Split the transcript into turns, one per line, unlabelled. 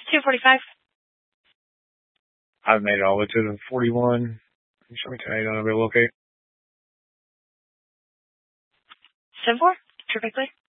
245.
I've made it all the way to the 41. Show me tonight, I'll be okay.
74, perfectly.